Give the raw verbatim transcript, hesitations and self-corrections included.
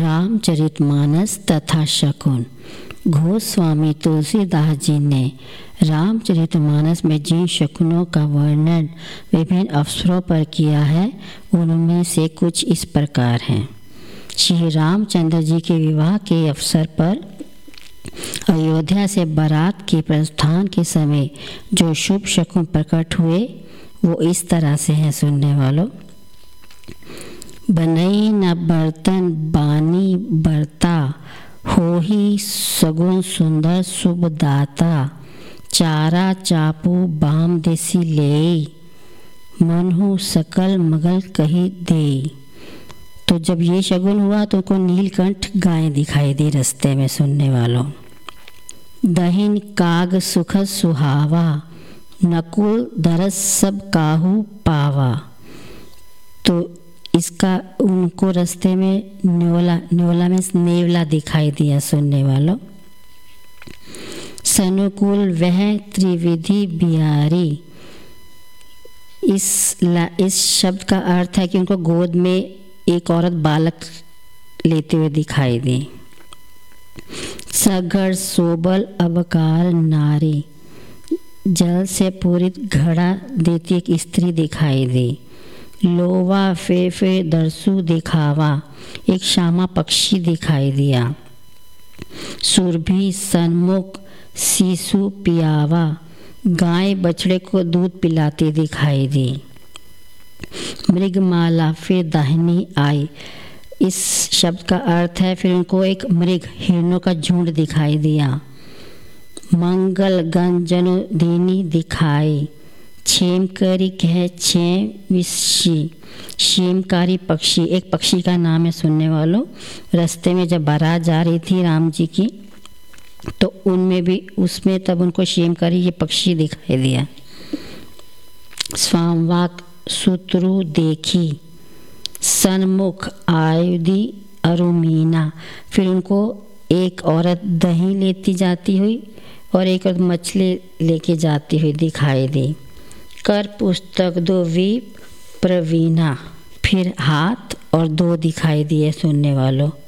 रामचरितमानस तथा शकुन। गोस्वामी तुलसीदास जी ने रामचरितमानस में जिन शकुनों का वर्णन विभिन्न अवसरों पर किया है उनमें से कुछ इस प्रकार हैं। श्री रामचंद्र जी के विवाह के अवसर पर अयोध्या से बारात के प्रस्थान के समय जो शुभ शकुन प्रकट हुए वो इस तरह से हैं, सुनने वालों। बनई न बर्तन बानी बरता, हो ही सगुन सुंदर शुभ दाता। चारा चापू बाम देसी ले, मनहु सकल मगल कही दे। तो जब ये शगुन हुआ तो उनको नीलकंठ गाय दिखाई दी रास्ते में, सुनने वालों। दहिन काग सुख सुहावा, नकुल दरस सब काहू पावा। तो इसका उनको रास्ते में न्योला न्योला में नेवला दिखाई दिया, सुनने वालों। सनुकूल वह त्रिविधि बिहारी। इस ला, इस शब्द का अर्थ है कि उनको गोद में एक औरत बालक लेते हुए दिखाई दी। सगर सोबल अवकार नारी, जल से पूरित घड़ा देती एक स्त्री दिखाई दी। लोवा फे फे दरसू दिखावा, एक श्यामा पक्षी दिखाई दिया। सुरभि सन्मुख सीसु पियावा, गाय बछड़े को दूध पिलाती दिखाई दी। मृगमाला फिर दाहिनी आई। इस शब्द का अर्थ है फिर उनको एक मृग हिरणों का झुंड दिखाई दिया। मंगल गंजनो दीनी दिखाई, क्षेमकारी कह छेम विषी। क्षेमकारी पक्षी एक पक्षी का नाम है, सुनने वालों। रास्ते में जब बारात जा रही थी राम जी की तो उनमें भी उसमें तब उनको क्षेमकारी ये पक्षी दिखाई दिया। स्वामवाक सुत्रु देखी, सन्मुख आयुधि अरुमीना। फिर उनको एक औरत दही लेती जाती हुई और एक औरत मछली लेके जाती हुई दिखाई दी। कर पुस्तक दो वी प्रवीणा, फिर हाथ और दो दिखाई दिए, सुनने वालों।